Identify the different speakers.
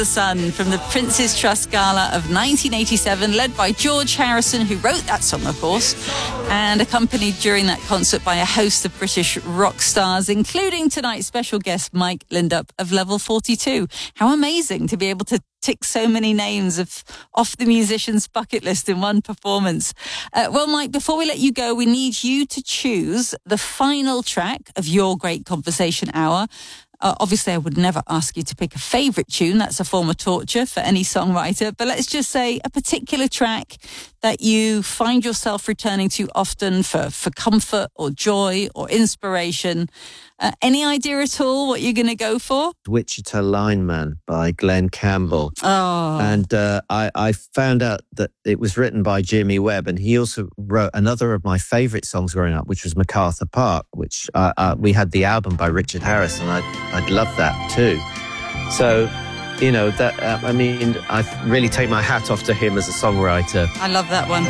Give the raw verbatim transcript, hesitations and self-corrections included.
Speaker 1: The Sun from the Prince's Trust Gala of nineteen eighty-seven, led by George Harrison, who wrote that song, of course, and accompanied during that concert by a host of British rock stars, including tonight's special guest, Mike Lindup of Level forty-two. How amazing to be able to tick so many names of off the musician's bucket list in one performance. Uh, well, Mike, before we let you go, we need you to choose the final track of your Great Conversation Hour. Uh, obviously, I would never ask you to pick a favourite tune. That's a form of torture for any songwriter. But let's just say a particular track that you find yourself returning to often for, for comfort or joy or inspiration. Uh, any idea at all what you're going to go for?
Speaker 2: Wichita Lineman by Glenn Campbell.
Speaker 1: Oh.
Speaker 2: And uh, I, I found out that it was written by Jimmy Webb, and he also wrote another of my favourite songs growing up, which was MacArthur Park, which uh, uh, we had the album by Richard Harris, and I'd, I'd love that too. So, you know, that uh, I mean, I really take my hat off to him as a songwriter.
Speaker 1: I love that one.